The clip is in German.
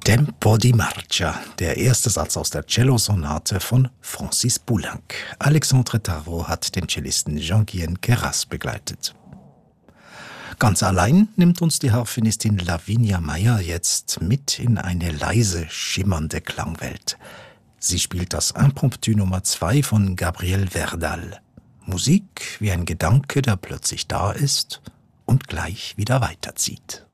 Tempo di Marcia, der erste Satz aus der Cellosonate von Francis Poulenc. Alexandre Tarot hat den Cellisten Jean-Guyen Queyras begleitet. Ganz allein nimmt uns die Harfenistin Lavinia Meyer jetzt mit in eine leise, schimmernde Klangwelt. Sie spielt das Impromptu Nummer 2 von Gabriel Verdal. Musik wie ein Gedanke, der plötzlich da ist und gleich wieder weiterzieht.